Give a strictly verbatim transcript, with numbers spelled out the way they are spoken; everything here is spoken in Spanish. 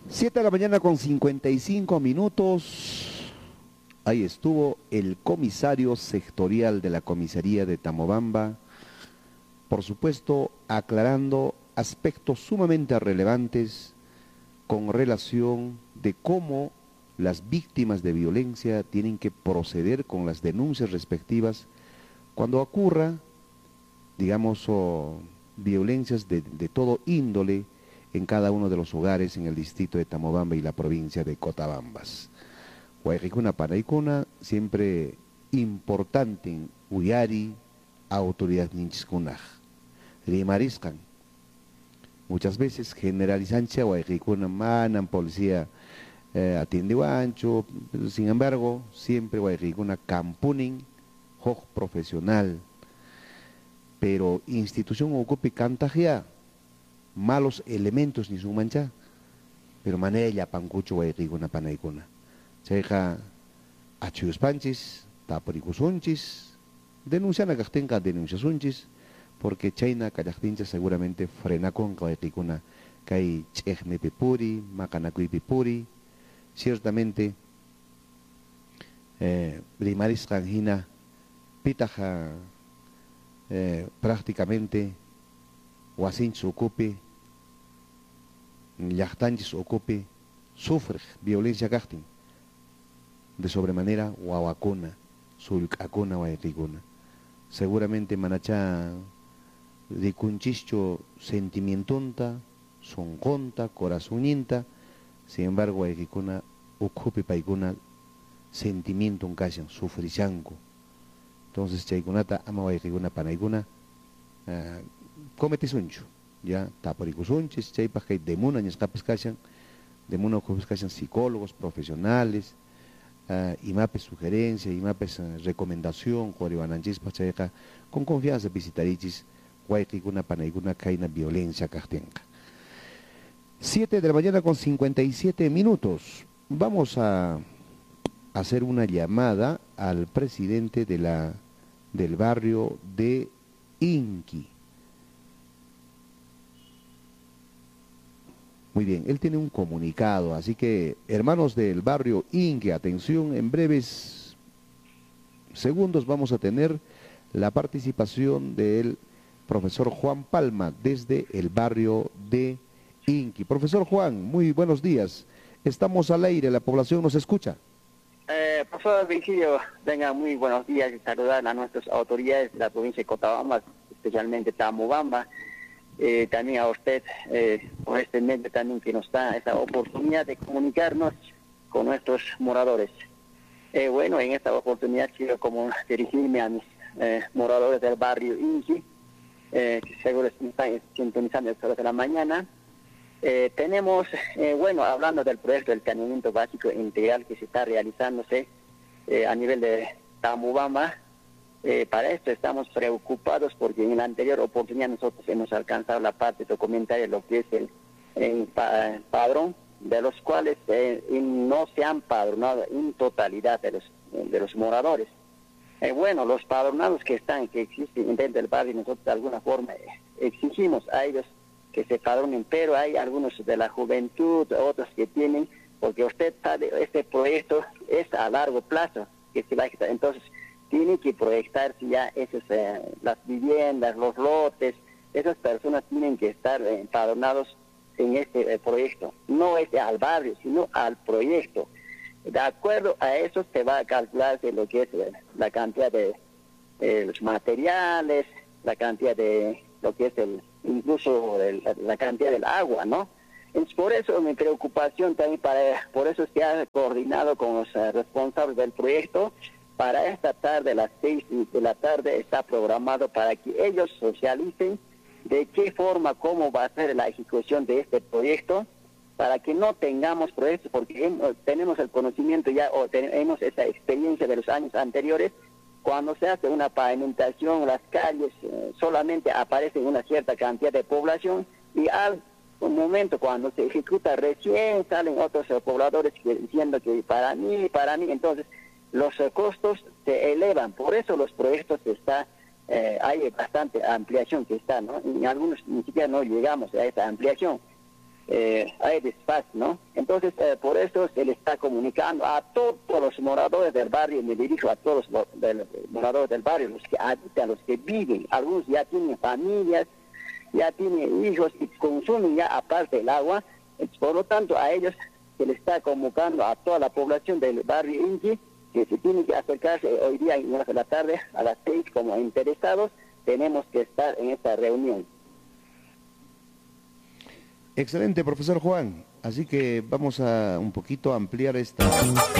Siete de la mañana con cincuenta y cinco minutos. Ahí estuvo el comisario sectorial de la comisaría de Tamobamba, por supuesto, aclarando aspectos sumamente relevantes con relación de cómo las víctimas de violencia tienen que proceder con las denuncias respectivas cuando ocurra, digamos, oh, violencias de, de todo índole en cada uno de los hogares en el distrito de Tamobamba y la provincia de Cotabambas. Guayricuna Paraicuna, siempre importante en Uyari, autoridad Ninchiskunaj. Rimariscan. Muchas veces generalizancha Guayricuna manan, policía eh, atiende guancho, pero sin embargo, siempre Guayricuna campunin, hoj profesional, pero institución ocupe cantajea, malos elementos ni su mancha, pero manella pancucho Guayricuna Panaicuna. Cheja achus panchis, taporicusunchis, denuncian a Cachtenca denunciasunchis, porque China Callachtincha seguramente frena con Guayricuna, que hay chejme pipuri, macanacui pipuri, ciertamente, eh, primaris canjina, pitaja, eh, prácticamente, Huasinchis ocupe, Yachtanchis ocupe, sufre violencia cachtin, de sobremanera Huawacuna, Sulcacuna, Guayricuna. Seguramente Manachá, de Cunchicho, sentimientonta, sonconta, corazoninta, sin embargo, Guayricuna ocupe paicuna, sentimiento un callan, sufrichanco. Entonces, Chaycunata, ama Guayricuna Panaicuna, uh, comete suncho, ya, taporicusunchis, Chaypa, que demuna, ñescapes callan, demuna ocupes callan psicólogos, profesionales, Uh, imapes sugerencia, imapes uh, recomendación, Juaribananchis, Chayca, con confianza visitarichis, Guayricuna Panaicuna, caina violencia cachtenca. Siete de la mañana con cincuenta y siete minutos. Vamos a hacer una llamada al presidente de la, del barrio de Inqui. Muy bien, él tiene un comunicado, así que, hermanos del barrio Inqui, atención, en breves segundos vamos a tener la participación del profesor Juan Palma desde el barrio de Inqui. Profesor Juan, muy buenos días. Estamos al aire, la población nos escucha. Eh, profesor Virgilio, venga, muy buenos días y saludar a nuestras autoridades de la provincia de Cotabamba, especialmente Tamobamba. Eh, también a usted, eh, por este medio también que nos da esta oportunidad de comunicarnos con nuestros moradores. Eh, bueno, en esta oportunidad quiero como dirigirme a mis eh, moradores del barrio Inqui, eh, que seguro están sintonizando a las horas de la mañana. Eh, tenemos, eh, bueno, hablando del proyecto del saneamiento básico integral que se está realizándose eh, a nivel de Tamobamba. Eh, para esto estamos preocupados porque en la anterior oportunidad nosotros hemos alcanzado la parte documentaria de lo que es el, el padrón, de los cuales eh, no se han padronado en totalidad de los, de los moradores. Eh, bueno, los padronados que están, que existen dentro del barrio, nosotros de alguna forma exigimos a ellos que se padronen, pero hay algunos de la juventud, otros que tienen, porque usted sabe, este proyecto es a largo plazo, que se va a estar, entonces tiene que proyectarse ya esas, eh, las viviendas, los lotes, esas personas tienen que estar empadronados en este eh, proyecto, no es al barrio, sino al proyecto. De acuerdo a eso se va a calcularse lo que es eh, la cantidad de eh, los materiales, la cantidad de lo que es el, incluso el, la cantidad del agua, ¿no? Entonces, por eso mi preocupación también, para, por eso se ha coordinado con los uh, responsables del proyecto. Para esta tarde, a las seis de la tarde, está programado para que ellos socialicen de qué forma, cómo va a ser la ejecución de este proyecto, para que no tengamos proyectos, porque hemos, tenemos el conocimiento ya, o tenemos esa experiencia de los años anteriores, cuando se hace una pavimentación, las calles eh, solamente aparecen una cierta cantidad de población, y al un momento cuando se ejecuta recién salen otros eh, pobladores que, diciendo que para mí, para mí, entonces los eh, costos se elevan. Por eso los proyectos está, eh, hay bastante ampliación que está, ¿no? Y algunos ni siquiera no llegamos a esa ampliación. eh, hay desfase, ¿no? Entonces, eh, por eso se le está comunicando a todos los moradores del barrio, me dirijo a todos los del, moradores del barrio, los que habitan, los que viven, algunos ya tienen familias, ya tienen hijos y consumen ya aparte el agua, por lo tanto a ellos se le está convocando a toda la población del barrio Inti, que se tiene que acercarse hoy día en horas de la tarde a las seis como interesados, tenemos que estar en esta reunión. Excelente, profesor Juan. Así que vamos a un poquito ampliar esta...